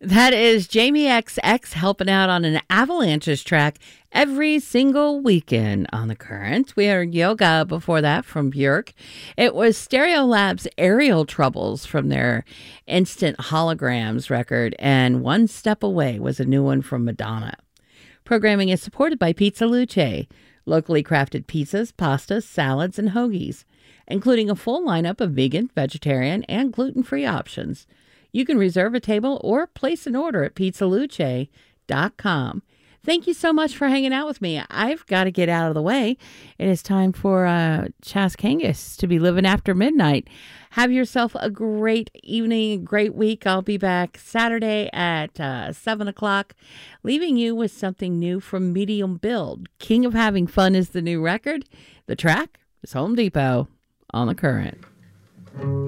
That is Jamie XX helping out on an Avalanches track every single weekend on The Current. We heard Yoga before that from Björk. It was Stereolab's Aerial Troubles from their Instant Holograms record, and One Step Away was a new one from Madonna. Programming is supported by Pizza Luce, locally crafted pizzas, pastas, salads, and hoagies, including a full lineup of vegan, vegetarian, and gluten-free options. You can reserve a table or place an order at pizzaluce.com. Thank you so much for hanging out with me. I've got to get out of the way. It is time for Chas Kangas to be living after midnight. Have yourself a great evening, great week. I'll be back Saturday at 7 o'clock, leaving you with something new from Medium Build. King of Having Fun is the new record. The track is Home Depot on The Current.